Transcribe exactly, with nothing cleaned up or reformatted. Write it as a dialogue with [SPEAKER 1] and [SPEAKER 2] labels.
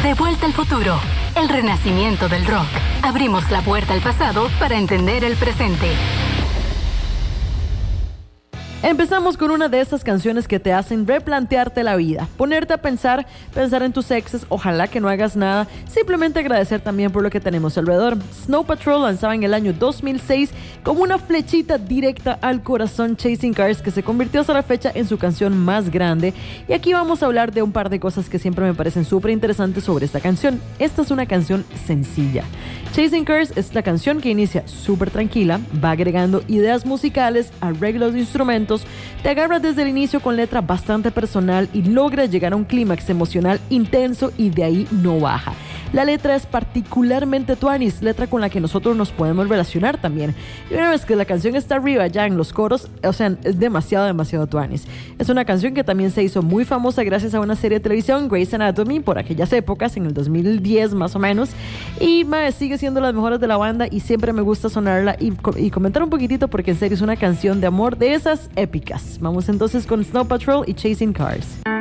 [SPEAKER 1] De vuelta al futuro, el renacimiento del rock. Abrimos la puerta al pasado para entender el presente.
[SPEAKER 2] Empezamos con una de esas canciones que te hacen replantearte la vida, ponerte a pensar, pensar en tus exes, ojalá que no hagas nada, simplemente agradecer también por lo que tenemos alrededor. Snow Patrol lanzaba en el año dos mil seis como una flechita directa al corazón Chasing Cars, que se convirtió hasta la fecha en su canción más grande. Y aquí vamos a hablar de un par de cosas que siempre me parecen súper interesantes sobre esta canción. Esta es una canción sencilla. Chasing Cars es la canción que inicia súper tranquila, va agregando ideas musicales, arreglos de instrumentos, te agarra desde el inicio con letra bastante personal y logra llegar a un clímax emocional intenso y de ahí no baja. La letra es particularmente tuanis, letra con la que nosotros nos podemos relacionar también. Y una vez que la canción está arriba ya en los coros, o sea, es demasiado, demasiado tuanis. Es una canción que también se hizo muy famosa gracias a una serie de televisión, Grey's Anatomy, por aquellas épocas, en el dos mil diez más o menos. Y mae, sigue siendo las mejores de la banda y siempre me gusta sonarla y, y comentar un poquitito porque en serio es una canción de amor de esas épicas. Vamos entonces con Snow Patrol y Chasing Cars.